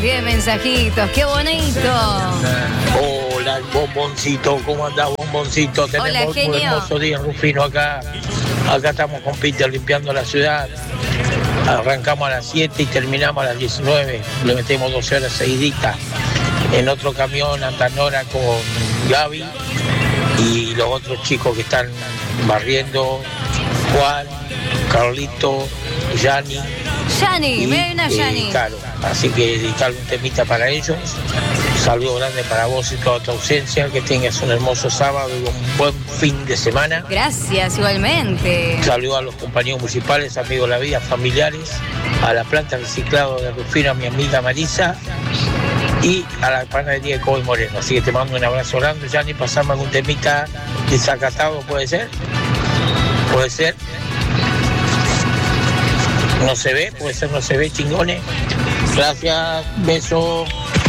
cantidad de mensajitos. ¡Qué bonito! Hola, Bomboncito, ¿cómo andás, Bomboncito? Hola, un genio. hermoso día, Rufino, acá. Acá estamos con Peter limpiando la ciudad. Arrancamos a las 7 y terminamos a las 19. Le metemos 12 horas seguiditas. En otro camión anda Nora con Gaby y los otros chicos que están barriendo, Juan, Carlito, Yani. Yani, me da una Yani. Claro, así que dedicarle un temita para ellos. Un saludo grande para vos y toda tu ausencia. Que tengas un hermoso sábado y un buen fin de semana. Gracias, igualmente. Saludo a los compañeros municipales, amigos de la vida, familiares, a la planta de reciclado de Rufino, a mi amiga Marisa y a la panadería de Cobo Moreno. Así que te mando un abrazo grande, Yani. Pasame algún temita desacatado, ¿puede ser? ¿Puede ser? No se ve, puede ser, no se ve, chingones. Gracias, beso.